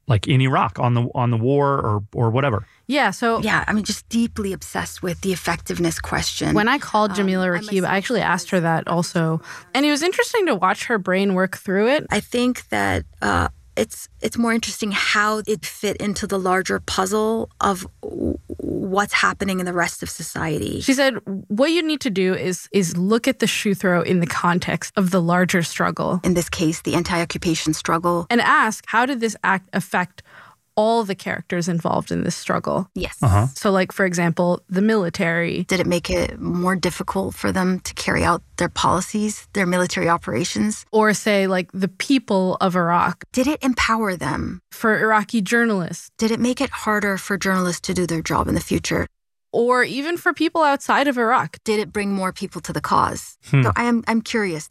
like in Iraq on the war or whatever. Yeah, so yeah, I mean, just deeply obsessed with the effectiveness question. When I called Jamila Rakib, I actually asked her that also. And it was interesting to watch her brain work through it. I think that it's more interesting how it fit into the larger puzzle of what's happening in the rest of society. She said, what you need to do is look at the shoe throw in the context of the larger struggle. In this case, the anti-occupation struggle. And ask, how did this act affect all the characters involved in this struggle? Yes. So like, for example, the military. Did it make it more difficult for them to carry out their policies, their military operations? Or say like the people of Iraq. Did it empower them? For Iraqi journalists. Did it make it harder for journalists to do their job in the future? Or even for people outside of Iraq. Did it bring more people to the cause? So I'm curious.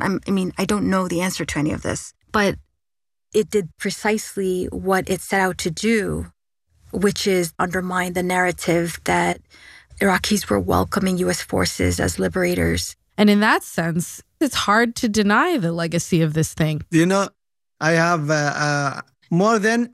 I don't know the answer to any of this, but it did precisely what it set out to do, which is undermine the narrative that Iraqis were welcoming U.S. forces as liberators. And in that sense, it's hard to deny the legacy of this thing. You know, I have more than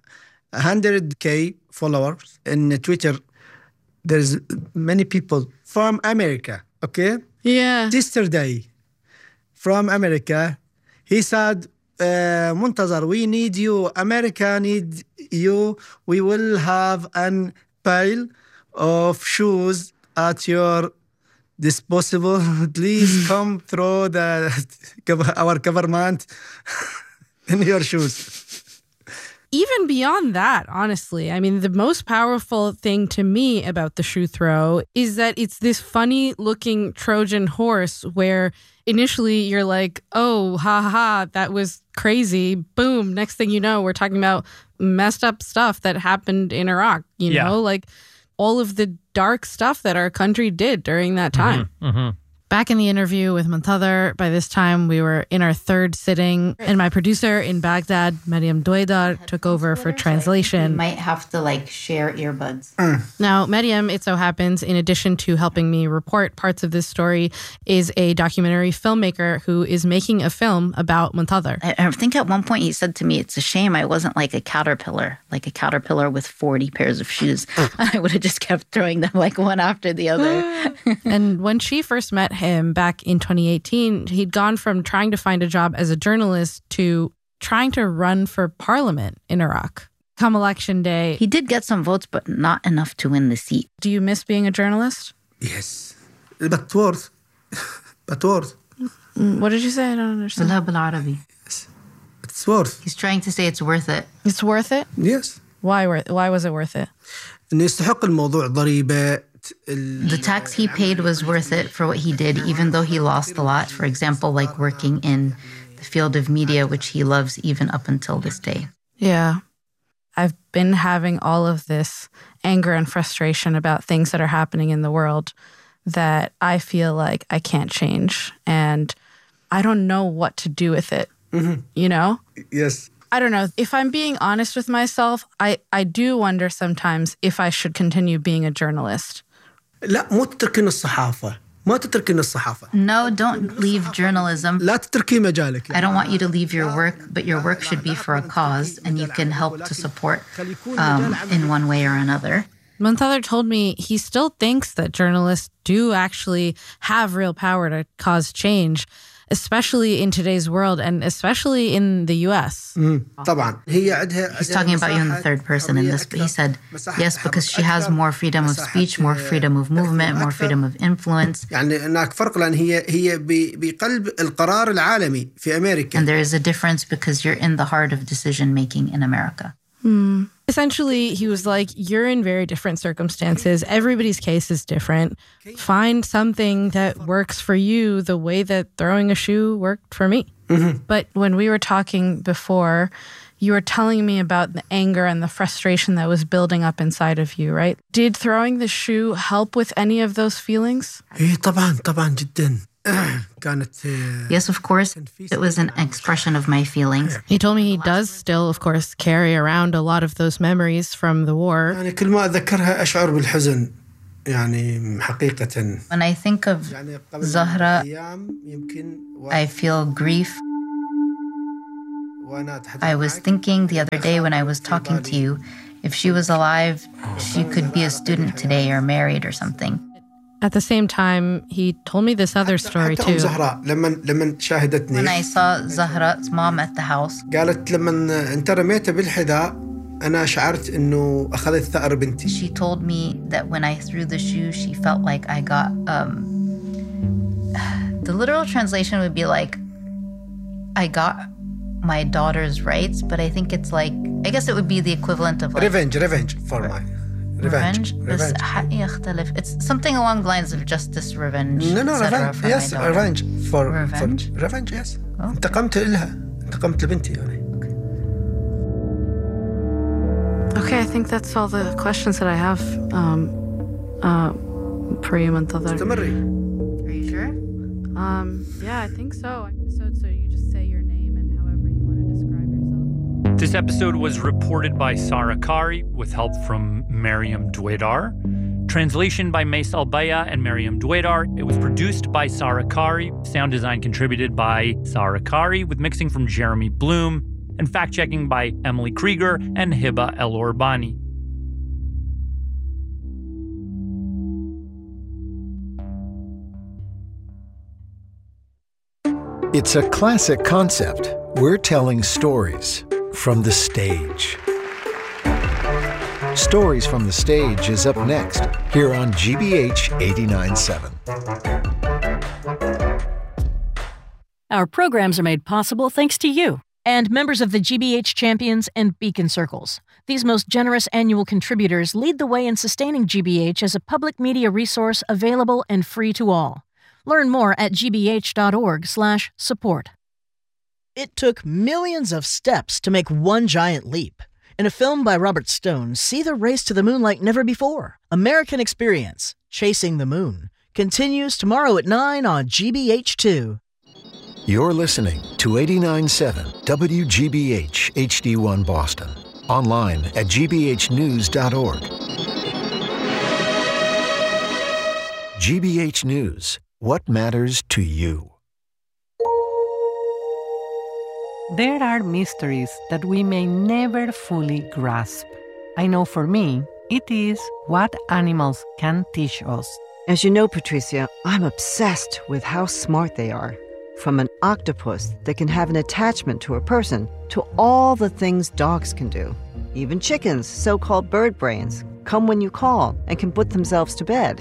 100K followers in Twitter. There's many people from America, okay? Yeah. Yesterday, from America, he said, Muntazar, we need you. America need you. We will have an pile of shoes at your disposal. Please come through our government in your shoes. Even beyond that, honestly, I mean, the most powerful thing to me about the shoe throw is that it's this funny looking Trojan horse where initially you're like, oh, ha, that was crazy. Boom. Next thing you know, we're talking about messed up stuff that happened in Iraq, you know, like all of the dark stuff that our country did during that time. Back in the interview with Muntazar, by this time we were in our third sitting, and my producer in Baghdad, Mariam Doidar, took over for translation. You might have to share earbuds. Now, Mariam, it so happens, in addition to helping me report parts of this story, is a documentary filmmaker who is making a film about Muntazar. I think at one point he said to me, it's a shame I wasn't like a caterpillar with 40 pairs of shoes. I would have just kept throwing them one after the other. And when she first met him back in 2018, he'd gone from trying to find a job as a journalist to trying to run for parliament in Iraq. Come election day, he did get some votes, but not enough to win the seat. Do you miss being a journalist? Yes. But worth. What did you say? I don't understand. Yes. It's worth. He's trying to say it's worth it. It's worth it? Yes. Why was it worth it? إنه يستحق الموضوع ضريبة. The tax he paid was worth it for what he did, even though he lost a lot. For example, working in the field of media, which he loves even up until this day. Yeah. I've been having all of this anger and frustration about things that are happening in the world that I feel like I can't change. And I don't know what to do with it, you know? Yes. I don't know. If I'm being honest with myself, I do wonder sometimes if I should continue being a journalist. لا مو تتركين الصحافة. ما تتركين الصحافة. No, don't leave journalism. لا تتركي مجالك. I don't want you to leave your work, but your work should be for a cause, and you can help to support in one way or another. Muntazar told me he still thinks that journalists do actually have real power to cause change, especially in today's world and especially in the U.S. طبعا. He's talking about you in the third person in this, but he said, yes, because she has more freedom of speech, more freedom of movement, more freedom of influence. يعني هناك فرق لأن هي بقلب القرار العالمي في أمريكا. And there is a difference because you're in the heart of decision making in America. Essentially, he was like, you're in very different circumstances. Everybody's case is different. Find something that works for you the way that throwing a shoe worked for me. But when we were talking before, you were telling me about the anger and the frustration that was building up inside of you, right? Did throwing the shoe help with any of those feelings? طبعا جدا. Yes, of course, it was an expression of my feelings. He told me he does still, of course, carry around a lot of those memories from the war. يعني كل ما أتذكرها أشعر بالحزن يعني حقيقة. When I think of Zahra, I feel grief. I was thinking the other day when I was talking to you, if she was alive, she could be a student today or married or something. At the same time, he told me this other story too. When I saw Zahra's mom at the house, she told me that when I threw the shoe, she felt like I got, the literal translation would be like, I got my daughter's rights, but I think it's like, I guess it would be the equivalent of like... Revenge for my... Revenge. It's something along the lines of justice, revenge. No, revenge. Yes, revenge. Revenge? For revenge, yes. Okay. انتقمت لها. انتقمت لبنتي يعني. Okay, I think that's all the questions that I have for you, Muntadhar. استمري. Are you sure? Yeah, I think so. So you just say your name and however you want to describe yourself. This episode was reported by Sarah Kari with help from Mariam Dwedar. Translation by Mace Albaya and Mariam Dwedar. It was produced by Sarah Kari. Sound design contributed by Sarah Kari with mixing from Jeremy Bloom and fact-checking by Emily Krieger and Hiba El-Orbani. It's a classic concept. We're telling stories from the stage. Stories from the Stage is up next here on GBH 89.7. Our programs are made possible thanks to you and members of the GBH Champions and Beacon Circles. These most generous annual contributors lead the way in sustaining GBH as a public media resource available and free to all. Learn more at gbh.org/support. It took millions of steps to make one giant leap. In a film by Robert Stone, see the race to the moon like never before. American Experience, Chasing the Moon, continues tomorrow at 9 on GBH2. You're listening to 89.7 WGBH HD1 Boston. Online at gbhnews.org. GBH News. What matters to you? There are mysteries that we may never fully grasp. I know for me, it is what animals can teach us. As you know, Patricia, I'm obsessed with how smart they are. From an octopus that can have an attachment to a person to all the things dogs can do. Even chickens, so-called bird brains, come when you call and can put themselves to bed.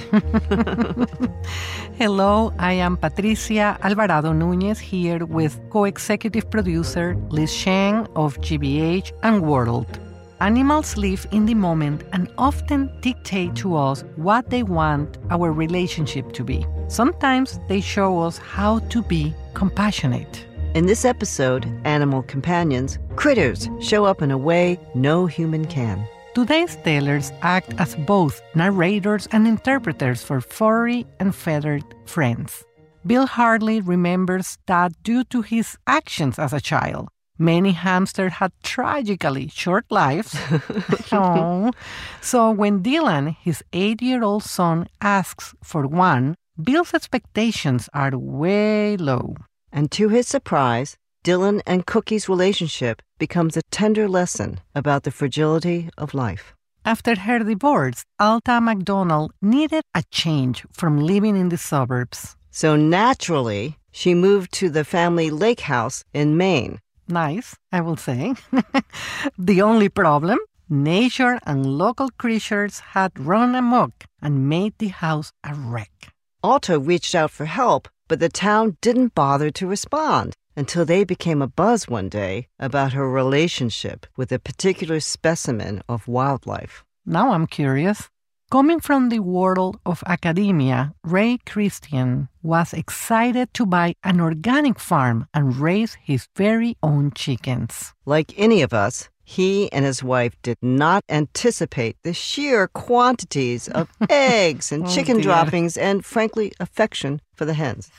Hello, I am Patricia Alvarado Núñez here with co-executive producer Liz Sheng of GBH and World. Animals live in the moment and often dictate to us what they want our relationship to be. Sometimes they show us how to be compassionate. In this episode, Animal Companions, critters show up in a way no human can. Today's tellers act as both narrators and interpreters for furry and feathered friends. Bill Hartley remembers that due to his actions as a child, many hamsters had tragically short lives. Oh. So when Dylan, his 8-year-old son, asks for one, Bill's expectations are way low. And to his surprise, Dylan and Cookie's relationship becomes a tender lesson about the fragility of life. After her divorce, Alta McDonald needed a change from living in the suburbs. So naturally, she moved to the family lake house in Maine. Nice, I will say. The only problem? Nature and local creatures had run amok and made the house a wreck. Alta reached out for help, but the town didn't bother to respond until they became a buzz one day about her relationship with a particular specimen of wildlife. Now I'm curious. Coming from the world of academia, Ray Christian was excited to buy an organic farm and raise his very own chickens. Like any of us, he and his wife did not anticipate the sheer quantities of eggs and chicken droppings and, frankly, affection for the hens.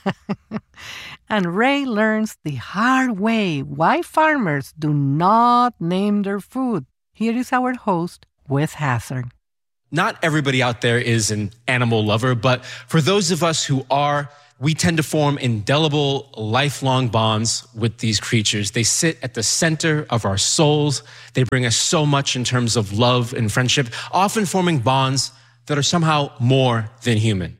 And Ray learns the hard way why farmers do not name their food. Here is our host, Wes Hazard. Not everybody out there is an animal lover, but for those of us who are, we tend to form indelible, lifelong bonds with these creatures. They sit at the center of our souls. They bring us so much in terms of love and friendship, often forming bonds that are somehow more than human.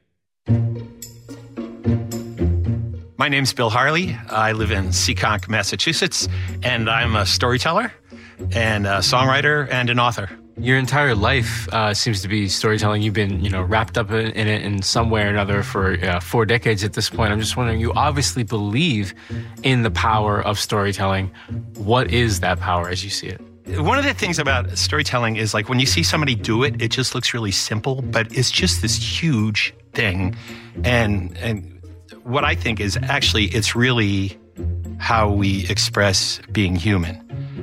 My name's Bill Harley. I live in Seekonk, Massachusetts, and I'm a storyteller and a songwriter and an author. Your entire life seems to be storytelling. You've been, wrapped up in it in some way or another for 4 decades at this point. I'm just wondering, you obviously believe in the power of storytelling. What is that power as you see it? One of the things about storytelling is like when you see somebody do it, it just looks really simple, but it's just this huge thing. And what I think is actually it's really how we express being human.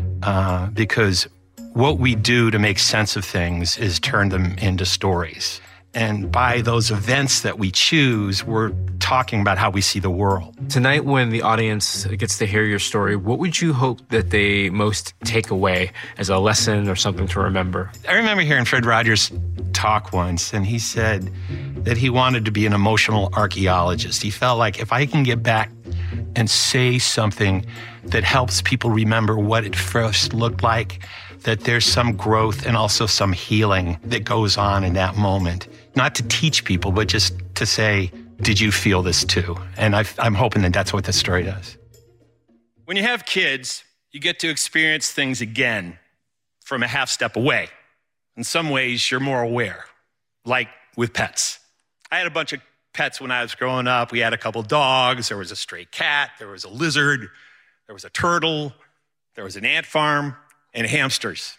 Because what we do to make sense of things is turn them into stories. And by those events that we choose, we're talking about how we see the world. Tonight, when the audience gets to hear your story, what would you hope that they most take away as a lesson or something to remember? I remember hearing Fred Rogers talk once, and he said that he wanted to be an emotional archaeologist. He felt like if I can get back and say something that helps people remember what it first looked like, that there's some growth and also some healing that goes on in that moment. Not to teach people, but just to say, did you feel this too? And I'm hoping that that's what this story does. When you have kids, you get to experience things again from a half step away. In some ways, you're more aware, like with pets. I had a bunch of pets when I was growing up. We had a couple dogs. There was a stray cat. There was a lizard. There was a turtle. There was an ant farm. And hamsters.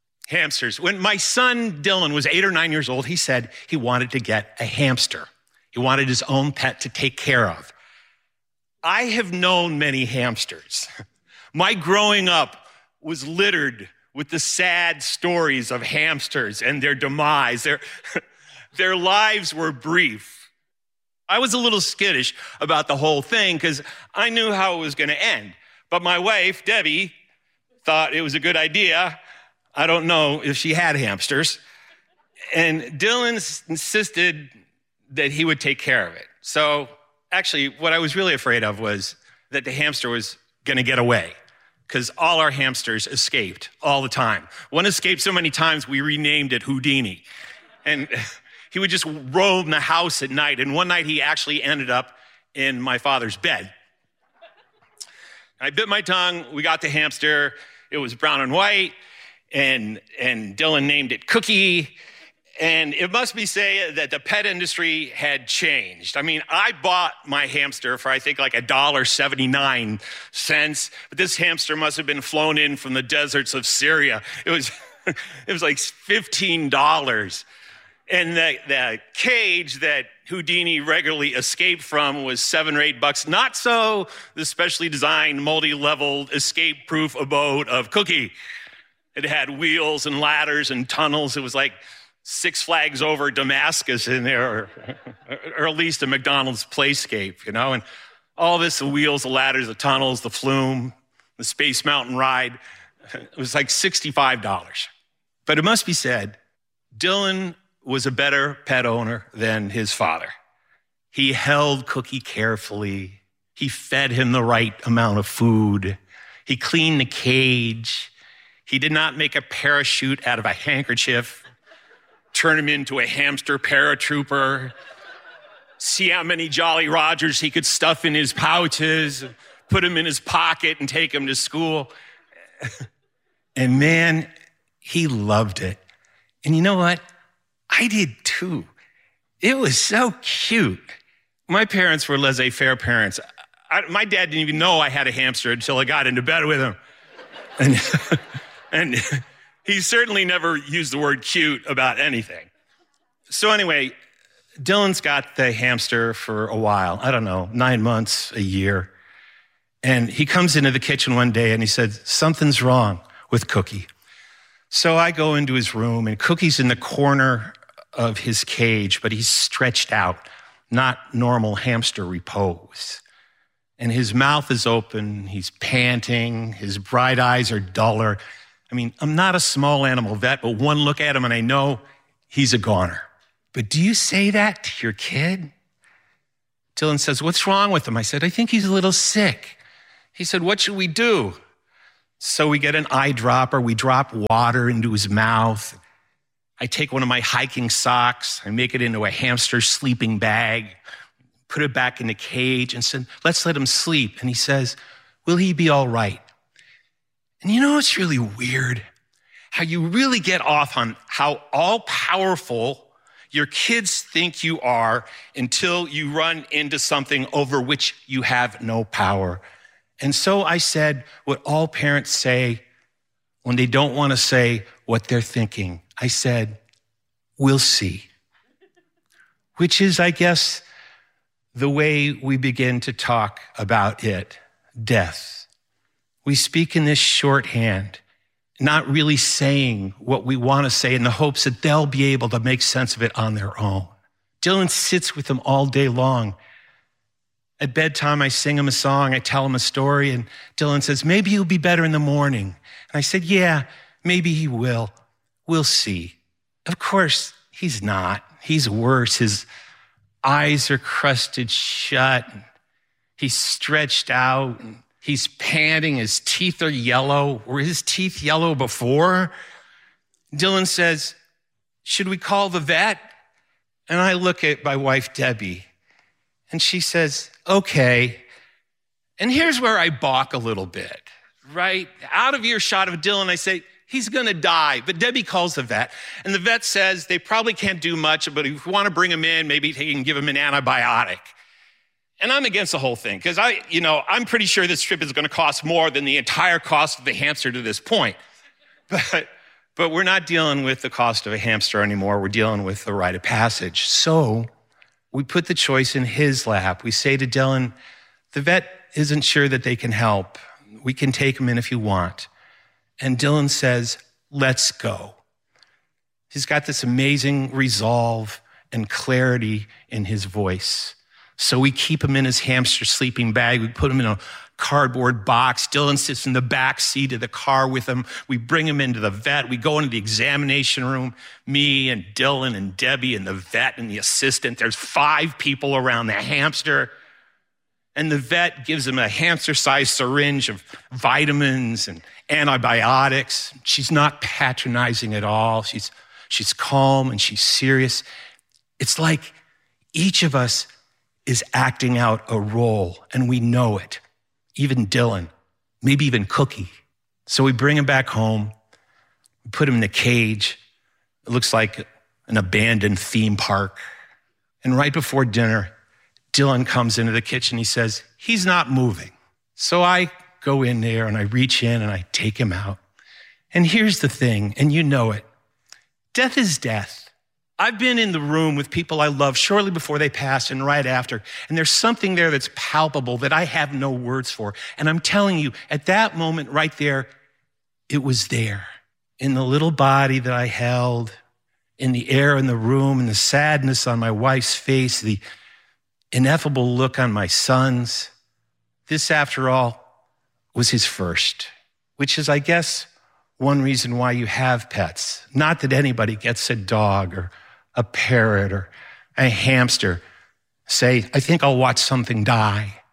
When my son Dylan was 8 or 9 years old, he said he wanted to get a hamster. He wanted his own pet to take care of. I have known many hamsters. My growing up was littered with the sad stories of hamsters and their demise. Their lives were brief. I was a little skittish about the whole thing because I knew how it was going to end. But my wife, Debbie, thought it was a good idea. I don't know if she had hamsters. And Dylan insisted that he would take care of it. So actually, what I was really afraid of was that the hamster was going to get away because all our hamsters escaped all the time. One escaped so many times, we renamed it Houdini. And he would just roam the house at night. And one night, he actually ended up in my father's bed. I bit my tongue. We got the hamster. It was brown and white, and Dylan named it Cookie. And it must be said that the pet industry had changed. I mean, I bought my hamster for, I think, like $1.79, but this hamster must have been flown in from the deserts of Syria. It was like $15. And the cage that Houdini regularly escaped from was $7 or $8. Not so the specially designed, multi-leveled, escape-proof abode of Cookie. It had wheels and ladders and tunnels. It was like Six Flags Over Damascus in there, or at least a McDonald's playscape, And all this, the wheels, the ladders, the tunnels, the flume, the Space Mountain ride, it was like $65. But it must be said, Dylan was a better pet owner than his father. He held Cookie carefully. He fed him the right amount of food. He cleaned the cage. He did not make a parachute out of a handkerchief, turn him into a hamster paratrooper, see how many Jolly Rogers he could stuff in his pouches, put him in his pocket and take him to school. And man, he loved it. And you know what? I did too. It was so cute. My parents were laissez-faire parents. My dad didn't even know I had a hamster until I got into bed with him. And he certainly never used the word cute about anything. So anyway, Dylan's got the hamster for a while. I don't know, 9 months, a year. And he comes into the kitchen one day and he said, something's wrong with Cookie. So I go into his room and Cookie's in the corner of his cage, but he's stretched out, not normal hamster repose. And his mouth is open, he's panting, his bright eyes are duller. I mean, I'm not a small animal vet, but one look at him and I know he's a goner. But do you say that to your kid? Dylan says, "What's wrong with him?" I said, "I think he's a little sick." He said, "What should we do?" So we get an eyedropper. We drop water into his mouth. I take one of my hiking socks. I make it into a hamster sleeping bag, put it back in the cage, and said, "Let's let him sleep." And he says, "Will he be all right?" And you know, it's really weird how you really get off on how all-powerful your kids think you are until you run into something over which you have no power. And so I said what all parents say when they don't want to say what they're thinking. I said, "We'll see." Which is, I guess, the way we begin to talk about it, death. We speak in this shorthand, not really saying what we want to say in the hopes that they'll be able to make sense of it on their own. Dylan sits with them all day long. At bedtime, I sing him a song, I tell him a story, and Dylan says, "Maybe he'll be better in the morning." And I said, "Yeah, maybe he will. We'll see." Of course, he's not. He's worse. His eyes are crusted shut. He's stretched out. He's panting. His teeth are yellow. Were his teeth yellow before? Dylan says, "Should we call the vet?" And I look at my wife, Debbie, and she says, "Okay." And here's where I balk a little bit, right? Out of earshot of Dylan, I say, "He's going to die." But Debbie calls the vet, and the vet says they probably can't do much, but if you want to bring him in, maybe they can give him an antibiotic. And I'm against the whole thing because I'm pretty sure this trip is going to cost more than the entire cost of the hamster to this point. But we're not dealing with the cost of a hamster anymore. We're dealing with the rite of passage. So we put the choice in his lap. We say to Dylan, "The vet isn't sure that they can help. We can take him in if you want." And Dylan says, "Let's go." He's got this amazing resolve and clarity in his voice. So we keep him in his hamster sleeping bag. We put him in a cardboard box. Dylan sits in the back seat of the car with him. We bring him into the vet. We go into the examination room, me and Dylan and Debbie and the vet and the assistant. There's 5 people around the hamster. And the vet gives him a hamster-sized syringe of vitamins and antibiotics. She's not patronizing at all. She's calm and she's serious. It's like each of us is acting out a role, and we know it. Even Dylan, maybe even Cookie. So we bring him back home, we put him in the cage. It looks like an abandoned theme park. And right before dinner, Dylan comes into the kitchen. He says, "He's not moving." So I go in there and I reach in and I take him out. And here's the thing, and you know it. Death is death. I've been in the room with people I love shortly before they pass and right after, and there's something there that's palpable that I have no words for. And I'm telling you, at that moment right there, it was there. In the little body that I held, in the air in the room, in the sadness on my wife's face, the ineffable look on my son's. This, after all, was his first, which is, I guess, one reason why you have pets. Not that anybody gets a dog or a parrot or a hamster. Say, "I think I'll watch something die."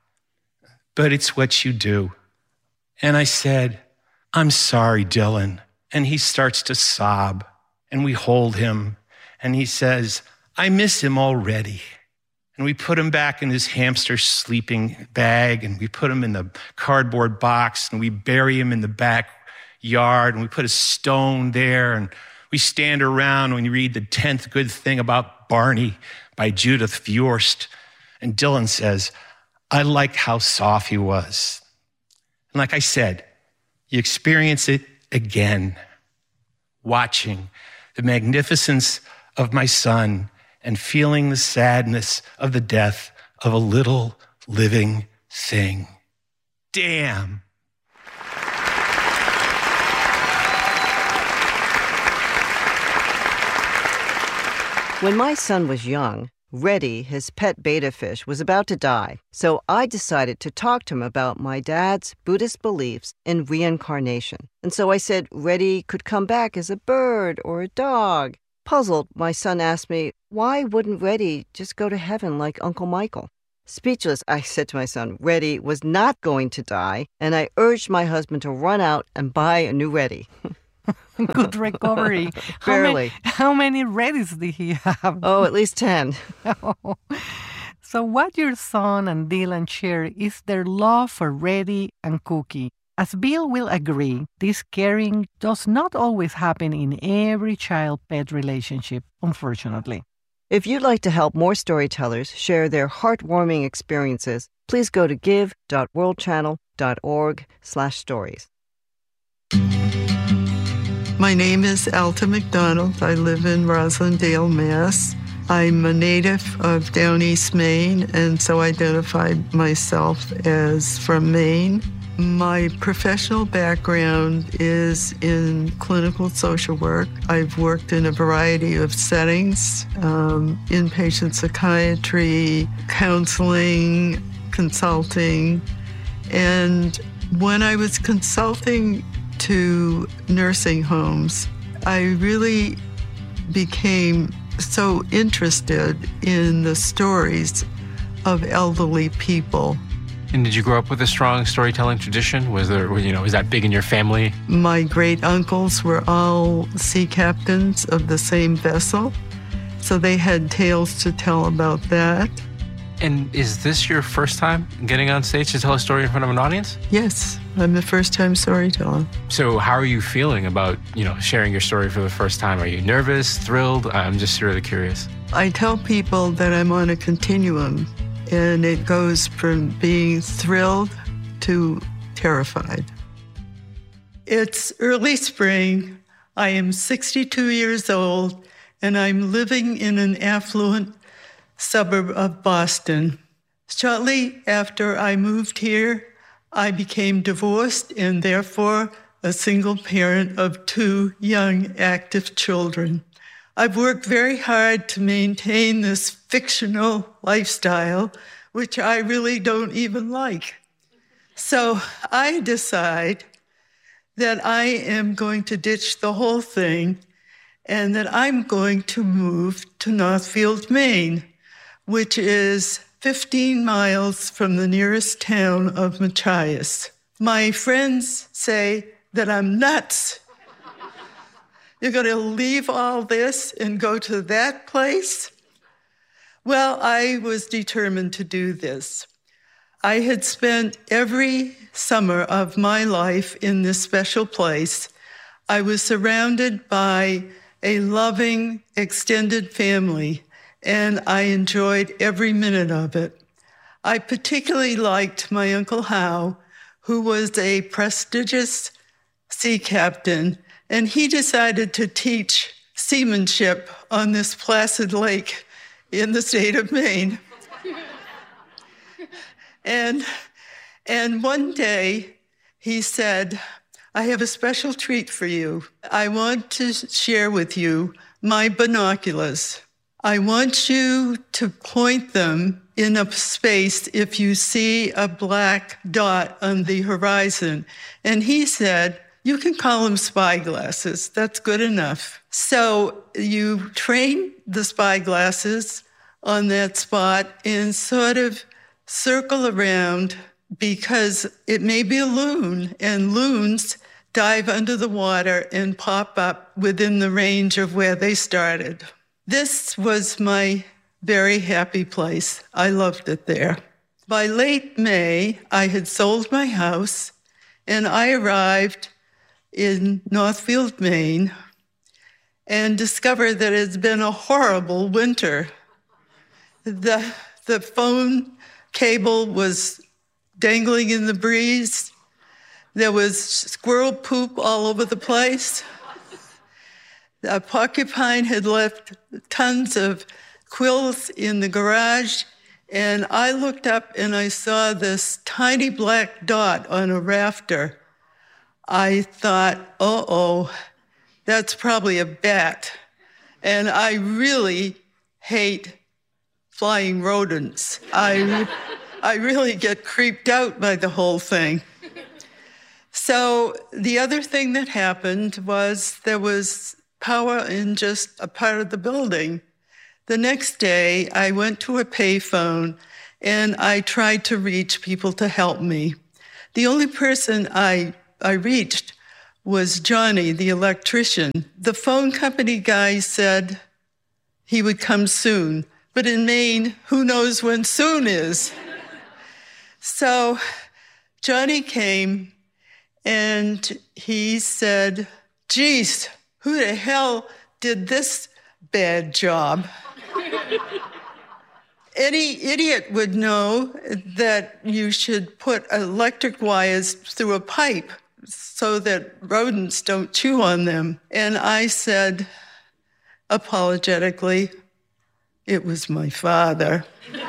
But it's what you do. And I said, "I'm sorry, Dylan." And he starts to sob, and we hold him, and he says, "I miss him already." And we put him back in his hamster sleeping bag, and we put him in the cardboard box, and we bury him in the backyard, and we put a stone there, and we stand around when you read The 10th Good Thing About Barney by Judith Viorst. And Dylan says, "I liked how soft he was." And like I said, you experience it again, watching the magnificence of my son and feeling the sadness of the death of a little living thing. Damn. When my son was young, Reddy, his pet betta fish, was about to die. So I decided to talk to him about my dad's Buddhist beliefs in reincarnation. And so I said Reddy could come back as a bird or a dog. Puzzled, my son asked me, why wouldn't Reddy just go to heaven like Uncle Michael? Speechless, I said to my son, Reddy was not going to die, and I urged my husband to run out and buy a new Reddy. Good recovery. Barely. How many Reddys did he have? Oh, at least 10. So what your son and Dylan share is their love for Reddy and Cookie. As Bill will agree, this caring does not always happen in every child-pet relationship, unfortunately. If you'd like to help more storytellers share their heartwarming experiences, please go to give.worldchannel.org/stories. My name is Alta McDonald. I live in Roslindale, Mass. I'm a native of Down East Maine, and so identify myself as from Maine. My professional background is in clinical social work. I've worked in a variety of settings, inpatient psychiatry, counseling, consulting. And when I was consulting to nursing homes, I really became so interested in the stories of elderly people. And did you grow up with a strong storytelling tradition? Was that big in your family? My great uncles were all sea captains of the same vessel, so they had tales to tell about that. And is this your first time getting on stage to tell a story in front of an audience? Yes, I'm a first-time storyteller. So how are you feeling about, sharing your story for the first time? Are you nervous, thrilled? I'm just really curious. I tell people that I'm on a continuum, and it goes from being thrilled to terrified. It's early spring. I am 62 years old, and I'm living in an affluent suburb of Boston. Shortly after I moved here, I became divorced and therefore a single parent of 2 young, active children. I've worked very hard to maintain this fictional lifestyle, which I really don't even like. So I decide that I am going to ditch the whole thing and that I'm going to move to Northfield, Maine, which is 15 miles from the nearest town of Machias. My friends say that I'm nuts. You're going to leave all this and go to that place? Well, I was determined to do this. I had spent every summer of my life in this special place. I was surrounded by a loving, extended family, and I enjoyed every minute of it. I particularly liked my Uncle Howe, who was a prestigious sea captain, and he decided to teach seamanship on this placid lake in the state of Maine. And one day he said, I have a special treat for you. I want to share with you my binoculars. I want you to point them in a space if you see a black dot on the horizon. And he said, you can call them spyglasses. That's good enough. So you train the spyglasses on that spot and sort of circle around because it may be a loon, and loons dive under the water and pop up within the range of where they started. This was my very happy place. I loved it there. By late May, I had sold my house, and I arrived in Northfield, Maine, and discovered that it's been a horrible winter. The phone cable was dangling in the breeze. There was squirrel poop all over the place. A porcupine had left tons of quills in the garage, and I looked up and I saw this tiny black dot on a rafter. I thought, uh-oh, that's probably a bat. And I really hate flying rodents. I really get creeped out by the whole thing. So the other thing that happened was there was power in just a part of the building. The next day, I went to a payphone and I tried to reach people to help me. The only person I reached was Johnny, the electrician. The phone company guy said he would come soon, but in Maine, who knows when soon is? So Johnny came, and he said, geez, who the hell did this bad job? Any idiot would know that you should put electric wires through a pipe so that rodents don't chew on them. And I said, apologetically, it was my father.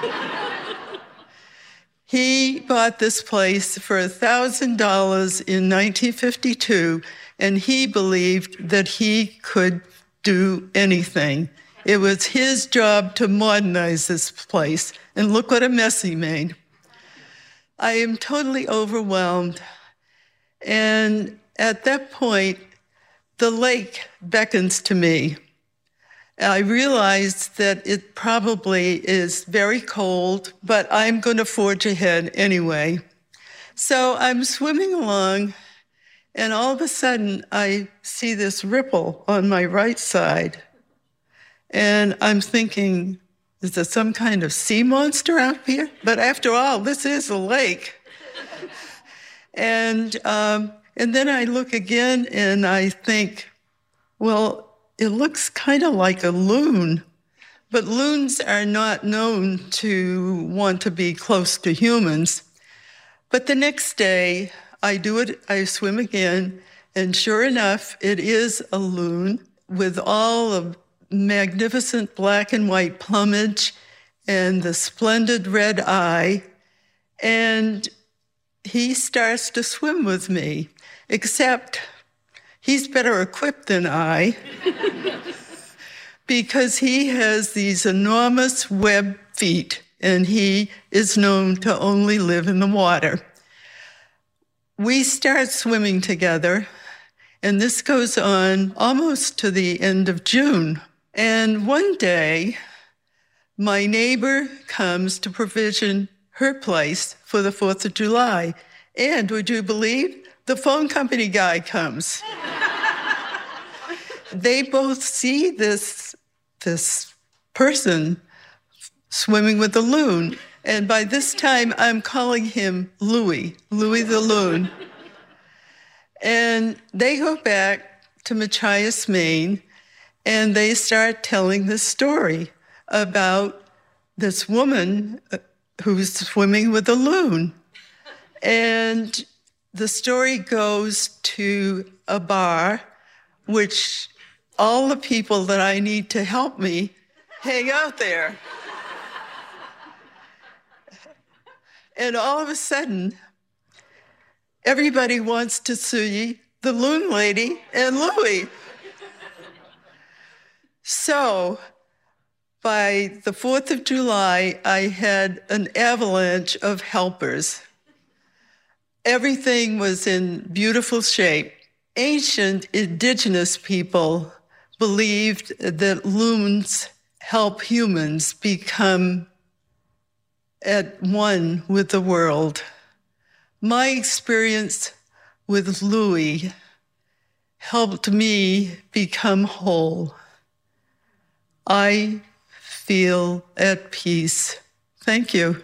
He bought this place for $1,000 in 1952, and he believed that he could do anything. It was his job to modernize this place, and look what a mess he made. I am totally overwhelmed, and at that point, the lake beckons to me. I realized that it probably is very cold, but I'm going to forge ahead anyway. So I'm swimming along, and all of a sudden, I see this ripple on my right side. And I'm thinking, is there some kind of sea monster out here? But after all, this is a lake. And then I look again, and I think, well, it looks kind of like a loon, but loons are not known to want to be close to humans. But the next day, I swim again, and sure enough, it is a loon with all of magnificent black and white plumage and the splendid red eye, and he starts to swim with me, except he's better equipped than I because he has these enormous web feet, and he is known to only live in the water. We start swimming together, and this goes on almost to the end of June. And one day, my neighbor comes to provision her place for the 4th of July. And would you believe, the phone company guy comes. They both see this person swimming with a loon. And by this time, I'm calling him Louie the loon. And they go back to Machias, Maine, and they start telling this story about this woman who's swimming with a loon. And the story goes to a bar, which all the people that I need to help me hang out there. And all of a sudden, everybody wants to see the loon lady and Louie. So by the 4th of July, I had an avalanche of helpers. Everything was in beautiful shape. Ancient indigenous people believed that loons help humans become at one with the world. My experience with Louie helped me become whole. I feel at peace. Thank you.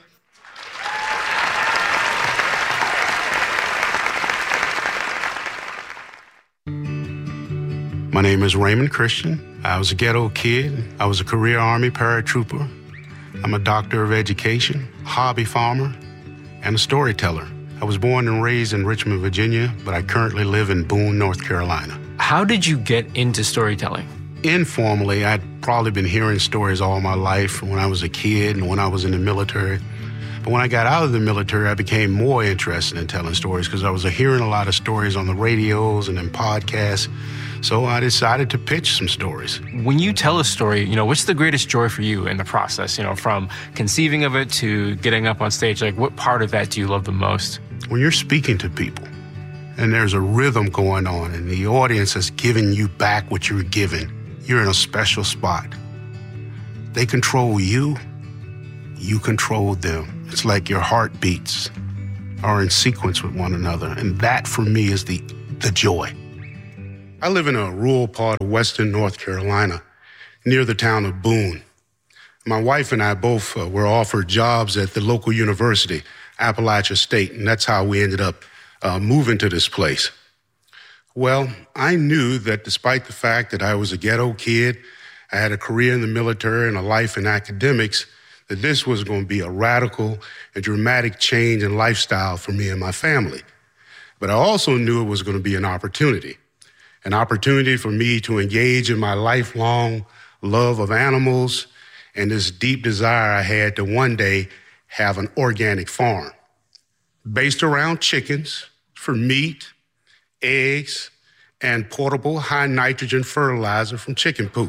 My name is Raymond Christian. I was a ghetto kid. I was a career Army paratrooper. I'm a doctor of education, hobby farmer, and a storyteller. I was born and raised in Richmond, Virginia, but I currently live in Boone, North Carolina. How did you get into storytelling? Informally, I'd probably been hearing stories all my life when I was a kid and when I was in the military. But when I got out of the military, I became more interested in telling stories because I was hearing a lot of stories on the radios and in podcasts. So I decided to pitch some stories. When you tell a story, what's the greatest joy for you in the process? From conceiving of it to getting up on stage, what part of that do you love the most? When you're speaking to people and there's a rhythm going on and the audience is giving you back what you're given, you're in a special spot. They control you, you controlled them. It's like your heartbeats are in sequence with one another. And that, for me, is the joy. I live in a rural part of western North Carolina, near the town of Boone. My wife and I both were offered jobs at the local university, Appalachia State, and that's how we ended up moving to this place. Well, I knew that despite the fact that I was a ghetto kid, I had a career in the military and a life in academics, that this was going to be a radical and dramatic change in lifestyle for me and my family. But I also knew it was going to be an opportunity for me to engage in my lifelong love of animals and this deep desire I had to one day have an organic farm based around chickens for meat, eggs, and portable high nitrogen fertilizer from chicken poop.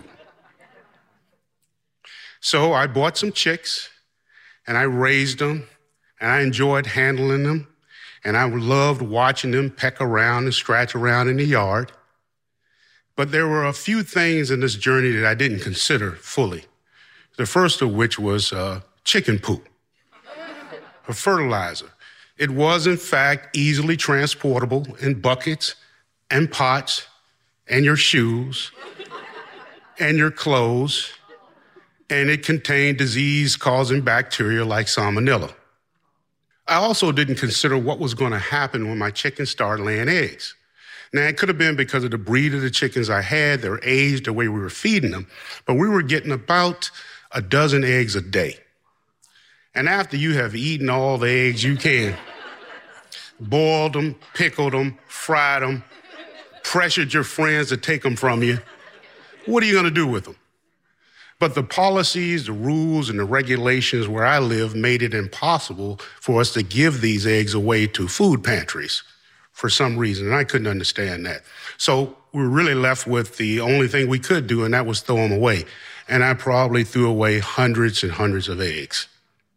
So I bought some chicks and I raised them and I enjoyed handling them and I loved watching them peck around and scratch around in the yard. But there were a few things in this journey that I didn't consider fully. The first of which was chicken poop, a fertilizer. It was, in fact, easily transportable in buckets and pots and your shoes and your clothes, and it contained disease-causing bacteria like salmonella. I also didn't consider what was going to happen when my chickens started laying eggs. Now, it could have been because of the breed of the chickens I had, their age, the way we were feeding them, but we were getting about a dozen eggs a day. And after you have eaten all the eggs you can, boiled them, pickled them, fried them, pressured your friends to take them from you, what are you going to do with them? But the policies, the rules, and the regulations where I live made it impossible for us to give these eggs away to food pantries for some reason, and I couldn't understand that. So we were really left with the only thing we could do, and that was throw them away. And I probably threw away hundreds and hundreds of eggs.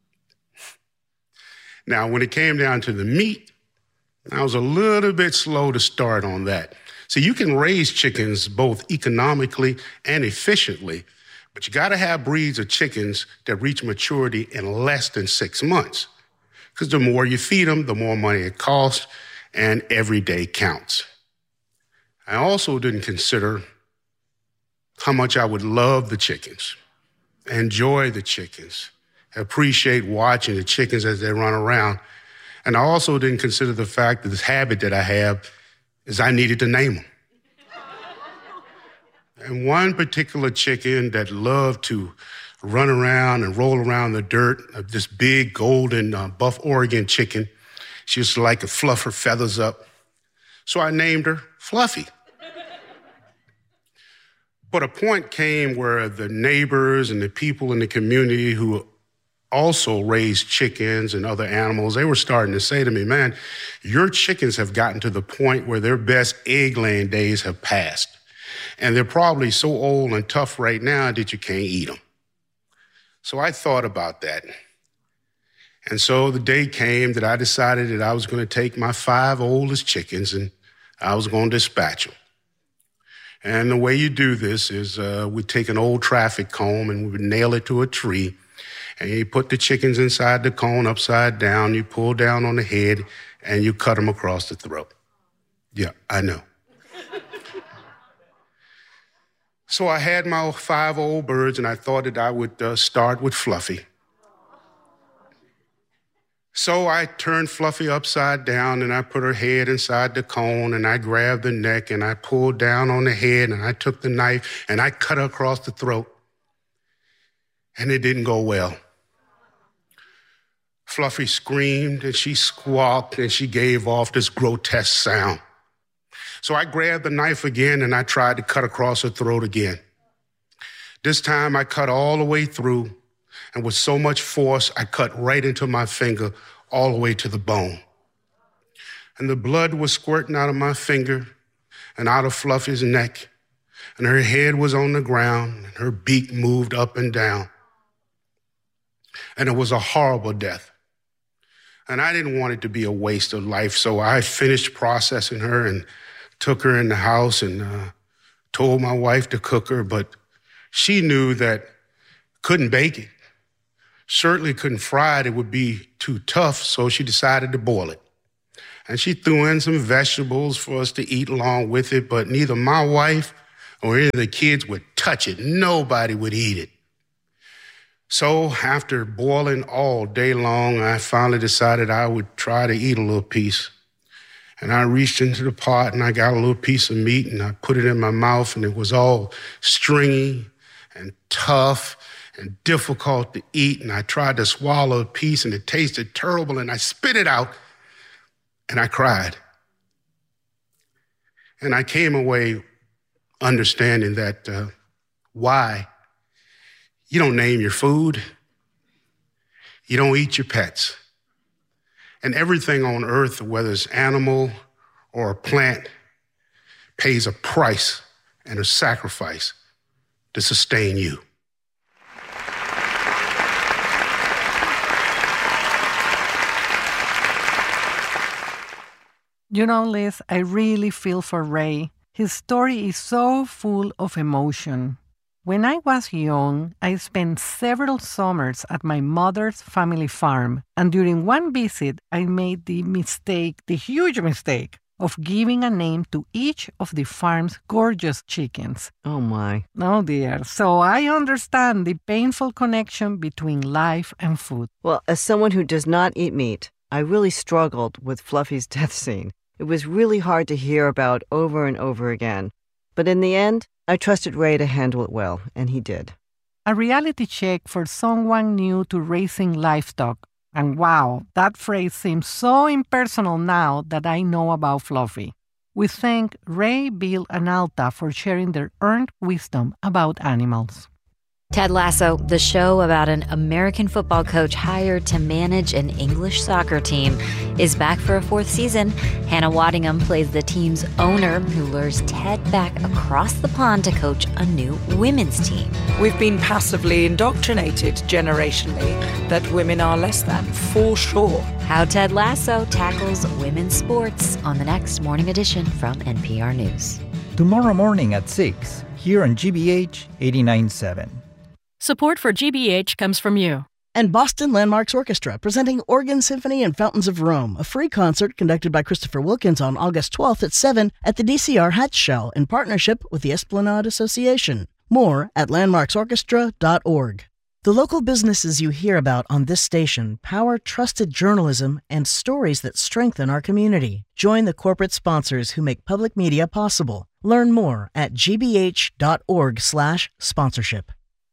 Now, when it came down to the meat, I was a little bit slow to start on that. So you can raise chickens both economically and efficiently, but you got to have breeds of chickens that reach maturity in less than 6 months. Because the more you feed them, the more money it costs, and every day counts. I also didn't consider how much I would love the chickens, enjoy the chickens, appreciate watching the chickens as they run around. And I also didn't consider the fact that this habit that I have is I needed to name them. And one particular chicken that loved to run around and roll around the dirt, this big golden buff Oregon chicken, she used to like to fluff her feathers up. So I named her Fluffy. But a point came where the neighbors and the people in the community who also raised chickens and other animals, they were starting to say to me, man, your chickens have gotten to the point where their best egg-laying days have passed. And they're probably so old and tough right now that you can't eat them. So I thought about that. And so the day came that I decided that I was going to take my 5 oldest chickens and I was going to dispatch them. And the way you do this is we take an old traffic cone and we would nail it to a tree. And you put the chickens inside the cone upside down. You pull down on the head and you cut them across the throat. Yeah, I know. So I had my 5 old birds and I thought that I would start with Fluffy. So I turned Fluffy upside down and I put her head inside the cone and I grabbed the neck and I pulled down on the head and I took the knife and I cut her across the throat. And it didn't go well. Fluffy screamed and she squawked and she gave off this grotesque sound. So I grabbed the knife again and I tried to cut across her throat again. This time I cut all the way through, and with so much force, I cut right into my finger all the way to the bone. And the blood was squirting out of my finger and out of Fluffy's neck, and her head was on the ground, and her beak moved up and down. And it was a horrible death. And I didn't want it to be a waste of life, so I finished processing her and took her in the house and told my wife to cook her, but she knew that couldn't bake it. certainly couldn't fry it. It would be too tough, so she decided to boil it. And she threw in some vegetables for us to eat along with it, but neither my wife or any of the kids would touch it. Nobody would eat it. So after boiling all day long, I finally decided I would try to eat a little piece. And I reached into the pot and I got a little piece of meat and I put it in my mouth, and it was all stringy and tough and difficult to eat. And I tried to swallow a piece and it tasted terrible, and I spit it out and I cried. And I came away understanding that why you don't name your food, you don't eat your pets. And everything on earth, whether it's animal or a plant, pays a price and a sacrifice to sustain you. You know, Liz, I really feel for Ray. His story is so full of emotion. When I was young, I spent several summers at my mother's family farm, and during one visit, I made the huge mistake, of giving a name to each of the farm's gorgeous chickens. Oh, my. Oh, dear. So I understand the painful connection between life and food. Well, as someone who does not eat meat, I really struggled with Fluffy's death scene. It was really hard to hear about over and over again. But in the end, I trusted Ray to handle it well, and he did. A reality check for someone new to raising livestock. And wow, that phrase seems so impersonal now that I know about Fluffy. We thank Ray, Bill, and Alta for sharing their earned wisdom about animals. Ted Lasso, the show about an American football coach hired to manage an English soccer team, is back for a fourth season. Hannah Waddingham plays the team's owner who lures Ted back across the pond to coach a new women's team. We've been passively indoctrinated generationally that women are less than, for sure. How Ted Lasso tackles women's sports on the next morning edition from NPR News. Tomorrow morning at 6, here on GBH 89.7. Support for GBH comes from you. And Boston Landmarks Orchestra, presenting Organ Symphony and Fountains of Rome, a free concert conducted by Christopher Wilkins on August 12th at 7 at the DCR Hatch Shell in partnership with the Esplanade Association. More at landmarksorchestra.org. The local businesses you hear about on this station power trusted journalism and stories that strengthen our community. Join the corporate sponsors who make public media possible. Learn more at gbh.org/sponsorship.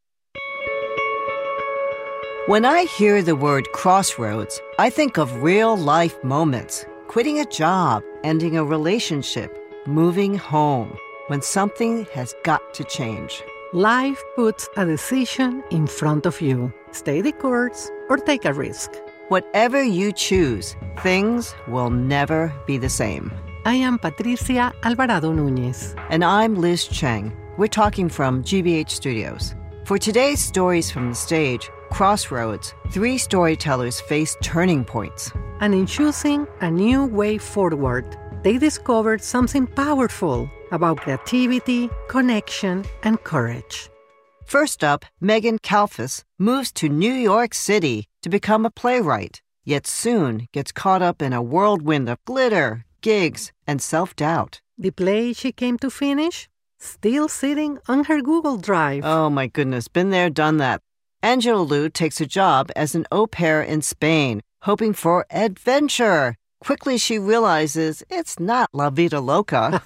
When I hear the word crossroads, I think of real-life moments. Quitting a job, ending a relationship, moving home. When something has got to change. Life puts a decision in front of you. Stay the course or take a risk. Whatever you choose, things will never be the same. I am Patricia Alvarado Núñez. And I'm Liz Cheng. We're talking from GBH Studios. For today's Stories from the Stage, Crossroads, 3 storytellers face turning points. And in choosing a new way forward, they discovered something powerful about creativity, connection, and courage. First up, Megan Kalfas moves to New York City to become a playwright, yet soon gets caught up in a whirlwind of glitter, gigs, and self-doubt. The play she came to finish? Still sitting on her Google Drive. Oh my goodness, been there, done that. Angela Liu takes a job as an au pair in Spain, hoping for adventure. Quickly she realizes it's not La Vida Loca.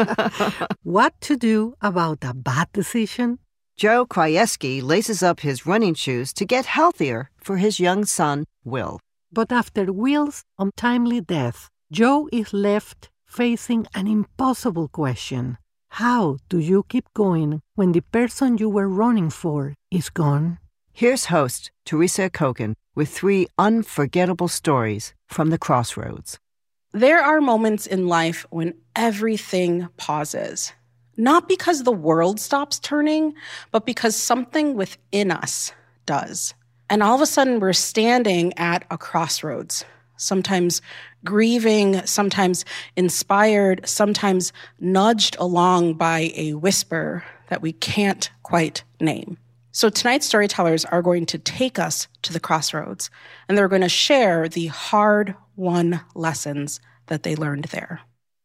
What to do about a bad decision? Joe Krajewski laces up his running shoes to get healthier for his young son, Will. But after Will's untimely death, Joe is left facing an impossible question. How do you keep going when the person you were running for is gone? Here's host Teresa Kogan with 3 unforgettable stories from the Crossroads. There are moments in life when everything pauses. Not because the world stops turning, but because something within us does. And all of a sudden, we're standing at a crossroads, sometimes grieving, sometimes inspired, sometimes nudged along by a whisper that we can't quite name. So tonight's storytellers are going to take us to the crossroads, and they're going to share the hard-won lessons that they learned there.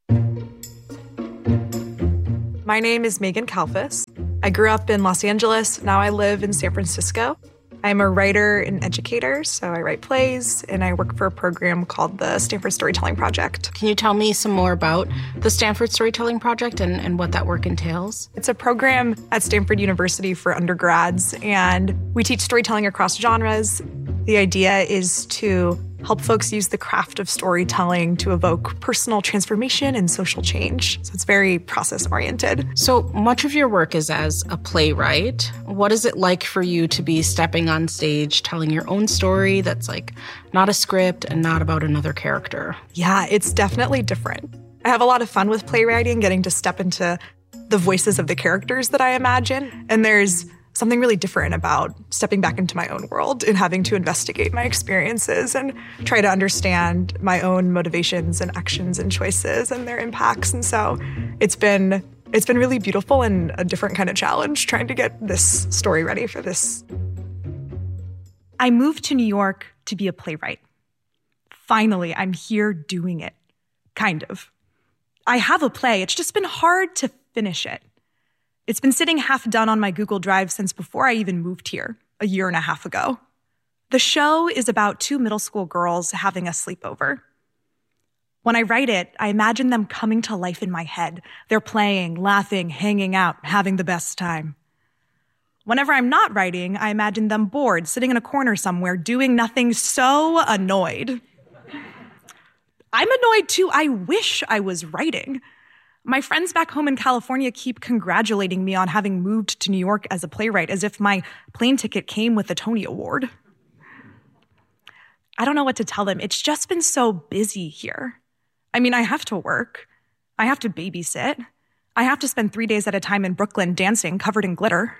My name is Megan Kalfas. I grew up in Los Angeles. Now I live in San Francisco. I'm a writer and educator, so I write plays, and I work for a program called the Stanford Storytelling Project. Can you tell me some more about the Stanford Storytelling Project and what that work entails? It's a program at Stanford University for undergrads, and we teach storytelling across genres. The idea is to help folks use the craft of storytelling to evoke personal transformation and social change. So it's very process-oriented. So much of your work is as a playwright. What is it like for you to be stepping on stage, telling your own story that's like not a script and not about another character? Yeah, it's definitely different. I have a lot of fun with playwriting, getting to step into the voices of the characters that I imagine. And there's something really different about stepping back into my own world and having to investigate my experiences and try to understand my own motivations and actions and choices and their impacts. And so it's been really beautiful and a different kind of challenge trying to get this story ready for this. I moved to New York to be a playwright. Finally, I'm here doing it. Kind of. I have a play. It's just been hard to finish it. It's been sitting half done on my Google Drive since before I even moved here, a year and a half ago. The show is about 2 middle school girls having a sleepover. When I write it, I imagine them coming to life in my head. They're playing, laughing, hanging out, having the best time. Whenever I'm not writing, I imagine them bored, sitting in a corner somewhere, doing nothing, so annoyed. I'm annoyed too. I wish I was writing. My friends back home in California keep congratulating me on having moved to New York as a playwright, as if my plane ticket came with a Tony Award. I don't know what to tell them. It's just been so busy here. I mean, I have to work. I have to babysit. I have to spend 3 days at a time in Brooklyn dancing, covered in glitter.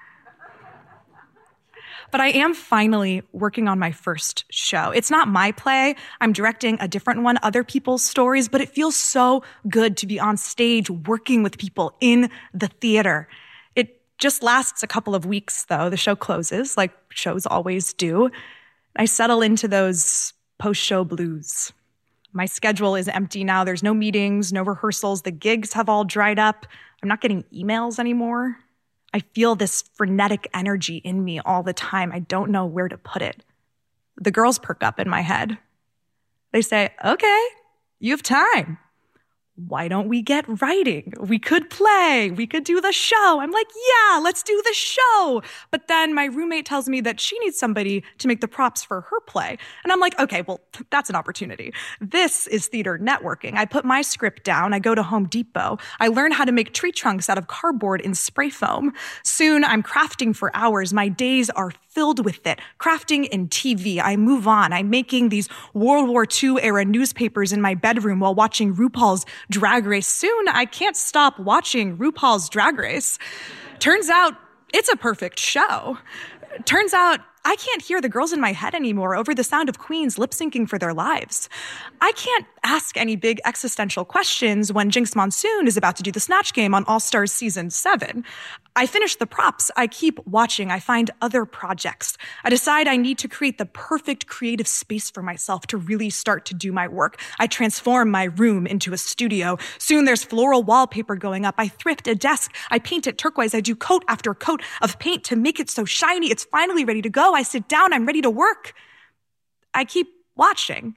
But I am finally working on my first show. It's not my play. I'm directing a different one, other people's stories, but it feels so good to be on stage working with people in the theater. It just lasts a couple of weeks, though. The show closes, like shows always do. I settle into those post-show blues. My schedule is empty now. There's no meetings, no rehearsals. The gigs have all dried up. I'm not getting emails anymore. I feel this frenetic energy in me all the time. I don't know where to put it. The girls perk up in my head. They say, okay, you have time. Why don't we get writing? We could play. We could do the show. I'm like, yeah, let's do the show. But then my roommate tells me that she needs somebody to make the props for her play. And I'm like, okay, well, that's an opportunity. This is theater networking. I put my script down. I go to Home Depot. I learn how to make tree trunks out of cardboard in spray foam. Soon I'm crafting for hours. My days are filled with it. Crafting in TV. I move on. I'm making these World War II era newspapers in my bedroom while watching RuPaul's Drag Race. Soon I can't stop watching RuPaul's Drag Race. Turns out it's a perfect show. Turns out I can't hear the girls in my head anymore over the sound of queens lip-syncing for their lives. I can't ask any big existential questions when Jinx Monsoon is about to do the Snatch Game on All Stars Season 7. I finish the props. I keep watching. I find other projects. I decide I need to create the perfect creative space for myself to really start to do my work. I transform my room into a studio. Soon there's floral wallpaper going up. I thrift a desk. I paint it turquoise. I do coat after coat of paint to make it so shiny. It's finally ready to go. I sit down. I'm ready to work. I keep watching.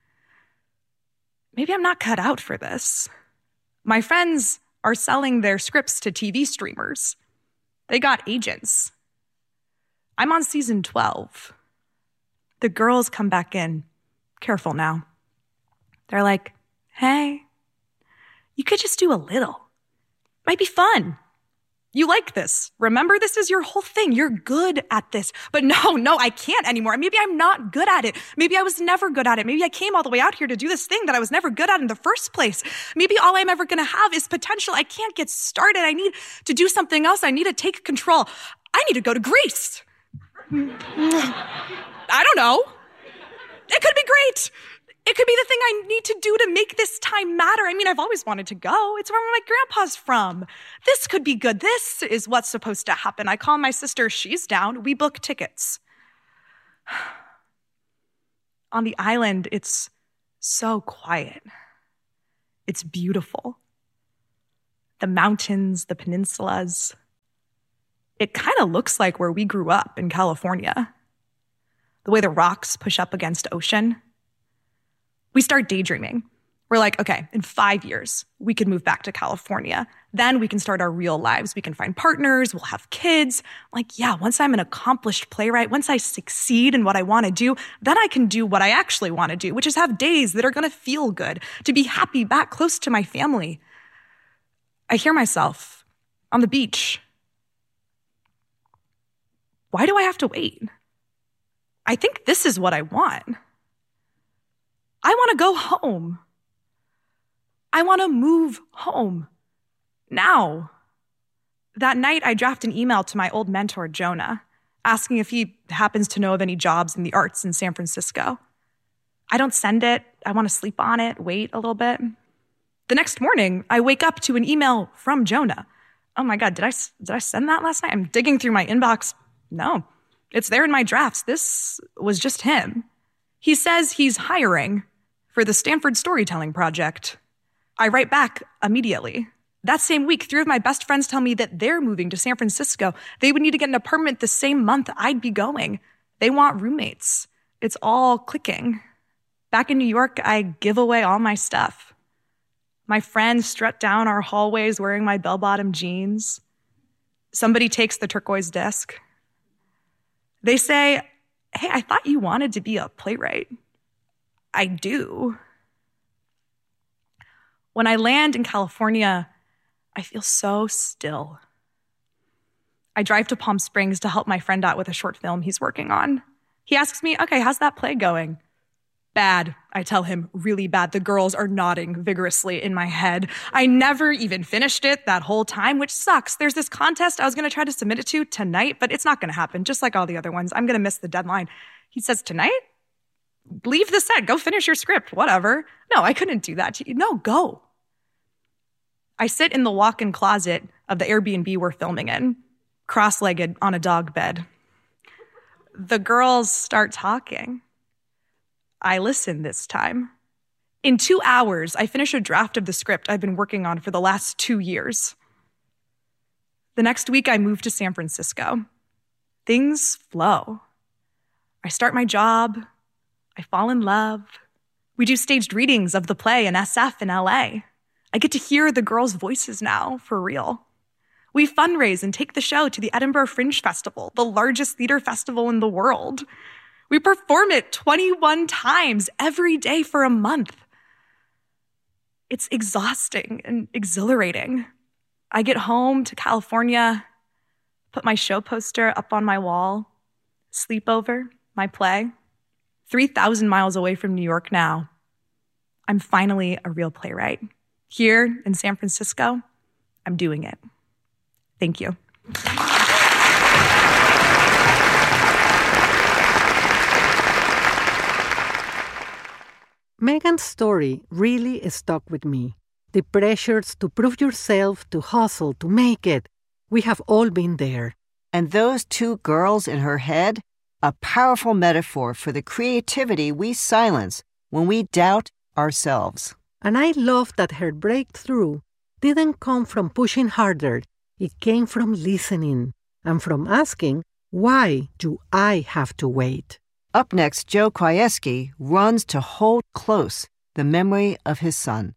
Maybe I'm not cut out for this. My friends are selling their scripts to TV streamers. They got agents. I'm on season 12. The girls come back in. Careful now. They're like, hey, you could just do a little. Might be fun. You like this. Remember, this is your whole thing. You're good at this. But no, I can't anymore. Maybe I'm not good at it. Maybe I was never good at it. Maybe I came all the way out here to do this thing that I was never good at in the first place. Maybe all I'm ever going to have is potential. I can't get started. I need to do something else. I need to take control. I need to go to Greece. I don't know. It could be great. It could be the thing I need to do to make this time matter. I mean, I've always wanted to go. It's where my grandpa's from. This could be good. This is what's supposed to happen. I call my sister. She's down. We book tickets. On the island, it's so quiet. It's beautiful. The mountains, the peninsulas. It kind of looks like where we grew up in California. The way the rocks push up against ocean. We start daydreaming. We're like, okay, in 5 years, we could move back to California. Then we can start our real lives. We can find partners. We'll have kids. Like, yeah, once I'm an accomplished playwright, once I succeed in what I want to do, then I can do what I actually want to do, which is have days that are going to feel good, to be happy back close to my family. I hear myself on the beach. Why do I have to wait? I think this is what I want. I want to go home. I want to move home. Now. That night, I draft an email to my old mentor, Jonah, asking if he happens to know of any jobs in the arts in San Francisco. I don't send it. I want to sleep on it, wait a little bit. The next morning, I wake up to an email from Jonah. Oh my God, did I send that last night? I'm digging through my inbox. No, it's there in my drafts. This was just him. He says he's hiring for the Stanford Storytelling Project. I write back immediately. That same week, 3 of my best friends tell me that they're moving to San Francisco. They would need to get an apartment the same month I'd be going. They want roommates. It's all clicking. Back in New York, I give away all my stuff. My friends strut down our hallways wearing my bell-bottom jeans. Somebody takes the turquoise disc. They say, hey, I thought you wanted to be a playwright. I do. When I land in California, I feel so still. I drive to Palm Springs to help my friend out with a short film he's working on. He asks me, okay, how's that play going? Bad, I tell him, really bad. The girls are nodding vigorously in my head. I never even finished it that whole time, which sucks. There's this contest I was going to try to submit it to tonight, but it's not going to happen, just like all the other ones. I'm going to miss the deadline. He says, tonight? Leave the set. Go finish your script. Whatever. No, I couldn't do that to you. No, go. I sit in the walk-in closet of the Airbnb we're filming in, cross-legged on a dog bed. The girls start talking. I listen this time. In 2 hours, I finish a draft of the script I've been working on for the last 2 years. The next week, I move to San Francisco. Things flow. I start my job. I fall in love. We do staged readings of the play in SF in LA. I get to hear the girls' voices now, for real. We fundraise and take the show to the Edinburgh Fringe Festival, the largest theater festival in the world. We perform it 21 times every day for a month. It's exhausting and exhilarating. I get home to California, put my show poster up on my wall, sleep over my play. 3,000 miles away from New York now. I'm finally a real playwright. Here in San Francisco, I'm doing it. Thank you. Megan's story really stuck with me. The pressures to prove yourself, to hustle, to make it. We have all been there. And those 2 girls in her head, a powerful metaphor for the creativity we silence when we doubt ourselves. And I love that her breakthrough didn't come from pushing harder. It came from listening and from asking, why do I have to wait? Up next, Joe Krajewski runs to hold close the memory of his son.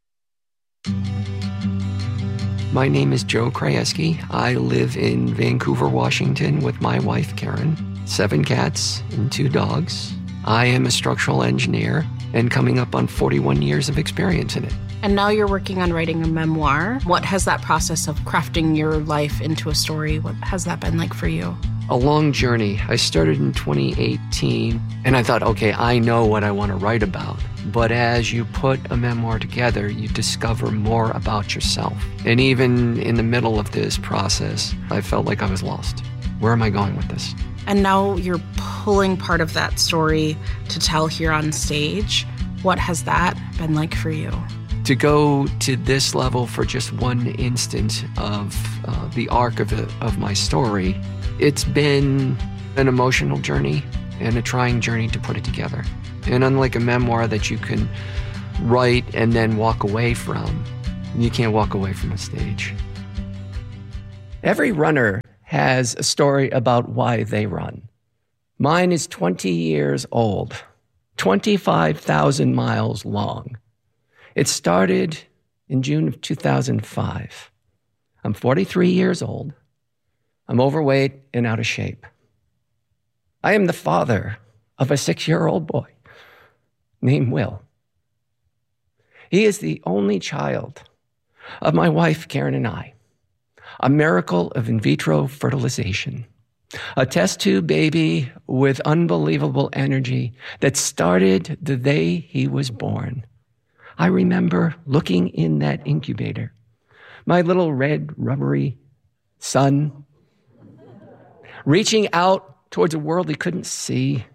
My name is Joe Krajewski. I live in Vancouver, Washington with my wife, Karen, 7 cats and 2 dogs. I am a structural engineer and coming up on 41 years of experience in it. And now you're working on writing a memoir. What has that process of crafting your life into a story, what has that been like for you? A long journey. I started in 2018 and I thought, okay, I know what I want to write about. But as you put a memoir together, you discover more about yourself. And even in the middle of this process, I felt like I was lost. Where am I going with this? And now you're pulling part of that story to tell here on stage. What has that been like for you? To go to this level for just one instant of the arc of my story, it's been an emotional journey and a trying journey to put it together. And unlike a memoir that you can write and then walk away from, you can't walk away from a stage. Every runner has a story about why they run. Mine is 20 years old, 25,000 miles long. It started in June of 2005. I'm 43 years old. I'm overweight and out of shape. I am the father of a 6-year-old boy named Will. He is the only child of my wife, Karen, and I. A miracle of in vitro fertilization. A test tube baby with unbelievable energy that started the day he was born. I remember looking in that incubator, my little red rubbery son, reaching out towards a world he couldn't see.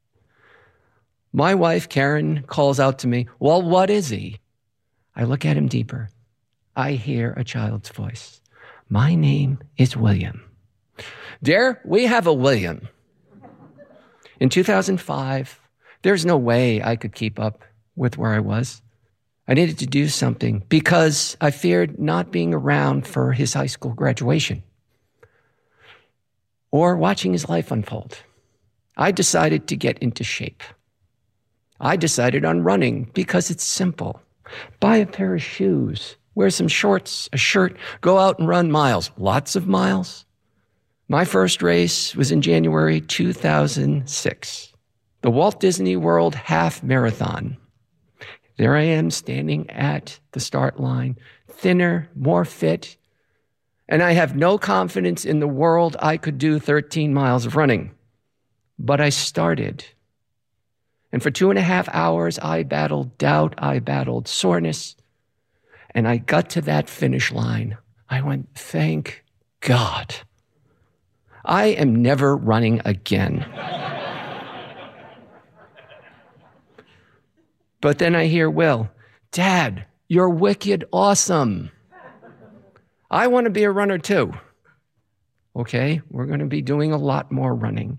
My wife, Karen, calls out to me, "Well, what is he?" I look at him deeper. I hear a child's voice. "My name is William." Dear, we have a William. In 2005, there's no way I could keep up with where I was. I needed to do something because I feared not being around for his high school graduation or watching his life unfold. I decided to get into shape. I decided on running because it's simple. Buy a pair of shoes, wear some shorts, a shirt, go out and run miles, lots of miles. My first race was in January 2006, the Walt Disney World Half Marathon. There I am standing at the start line, thinner, more fit, and I have no confidence in the world I could do 13 miles of running. But I started. And for 2.5 hours, I battled doubt, I battled soreness, and I got to that finish line. I went, thank God. I am never running again. But then I hear Will, "Dad, you're wicked awesome. I want to be a runner too." Okay, we're going to be doing a lot more running.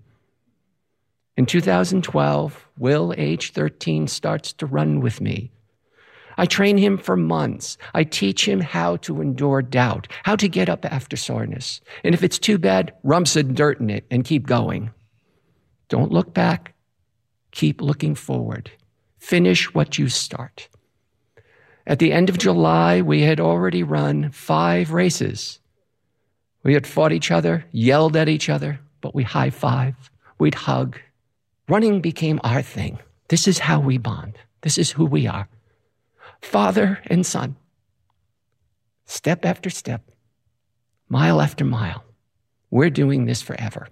In 2012, Will, age 13, starts to run with me. I train him for months. I teach him how to endure doubt, how to get up after soreness. And if it's too bad, rub some dirt in it and keep going. Don't look back. Keep looking forward. Finish what you start. At the end of July, we had already run 5 races. We had fought each other, yelled at each other, but we high-fived. We'd hug. Running became our thing. This is how we bond. This is who we are. Father and son. Step after step. Mile after mile. We're doing this forever.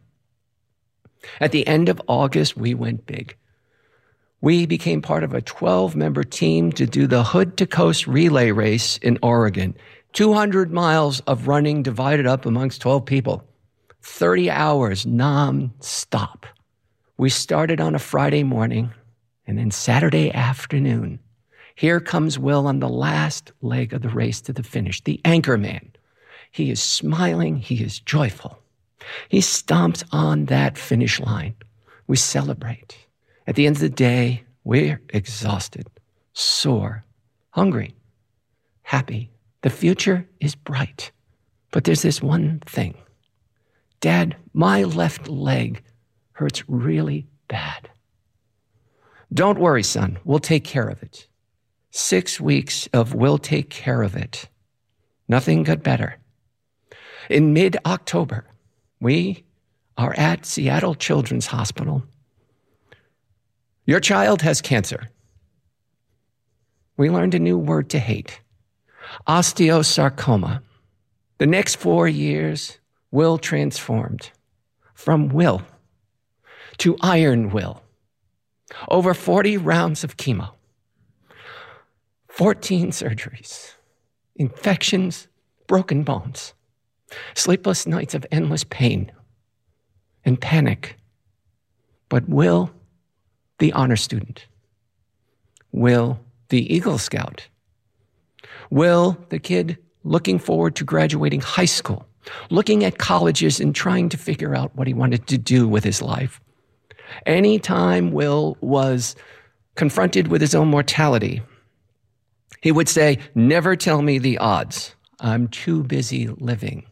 At the end of August, we went big. We became part of a 12-member team to do the Hood to Coast relay race in Oregon. 200 miles of running divided up amongst 12 people. 30 hours non-stop. We started on a Friday morning, and then Saturday afternoon, here comes Will on the last leg of the race to the finish, the anchor man. He is smiling. He is joyful. He stomps on that finish line. We celebrate. At the end of the day, we're exhausted, sore, hungry, happy. The future is bright. But there's this one thing. Dad, my left leg hurts really bad. Don't worry, son. We'll take care of it. 6 weeks of we'll take care of it. Nothing got better. In mid-October, we are at Seattle Children's Hospital. Your child has cancer. We learned a new word to hate. Osteosarcoma. The next 4 years, Will transformed from Will to Iron Will. Over 40 rounds of chemo. 14 surgeries. Infections, broken bones. Sleepless nights of endless pain and panic. But Will, the honor student. Will, the Eagle Scout? Will, the kid looking forward to graduating high school, looking at colleges and trying to figure out what he wanted to do with his life? Anytime Will was confronted with his own mortality, he would say, "Never tell me the odds. I'm too busy living."